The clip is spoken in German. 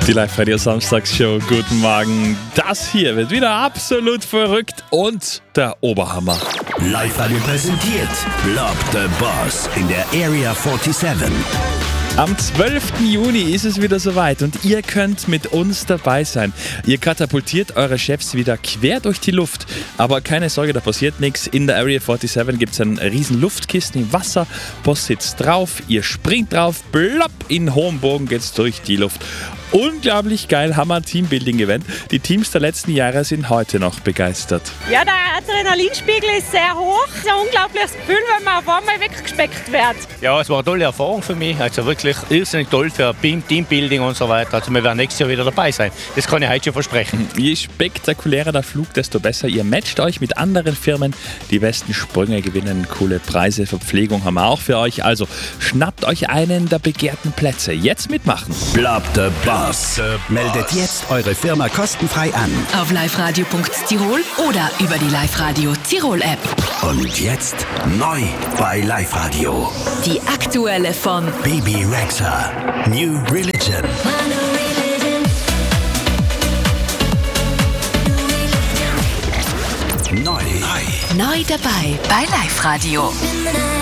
Die Live-Radio-Samstags-Show, guten Morgen. Das hier wird wieder absolut verrückt und der Oberhammer. Live-Radio präsentiert Block the Boss in der Area 47. Am 12. Juni ist es wieder soweit und ihr könnt mit uns dabei sein. Ihr katapultiert eure Chefs wieder quer durch die Luft. Aber keine Sorge, da passiert nichts. In der Area 47 gibt es einen riesen Luftkissen im Wasser. Boss sitzt drauf, ihr springt drauf, plopp, in hohem Bogen geht's durch die Luft. Unglaublich geil, Hammer Teambuilding-Event. Die Teams der letzten Jahre sind heute noch begeistert. Ja, der Adrenalinspiegel ist sehr hoch. Es ist ein unglaubliches Gefühl, wenn man auf einmal weggespeckt wird. Ja, es war eine tolle Erfahrung für mich. Also wirklich irrsinnig toll für Teambuilding und so weiter. Also wir werden nächstes Jahr wieder dabei sein. Das kann ich heute schon versprechen. Je spektakulärer der Flug, desto besser. Ihr matcht euch mit anderen Firmen. Die besten Sprünge gewinnen coole Preise. Verpflegung haben wir auch für euch. Also schnappt euch einen der begehrten Plätze. Jetzt mitmachen. Block the Boss. Meldet jetzt eure Firma kostenfrei an. Auf liveradio.tirol oder über die Live-Radio Tirol App. Und jetzt neu bei Live-Radio. Die aktuelle von Bebe Rexha, New Religion. Neu Neu dabei bei Live-Radio.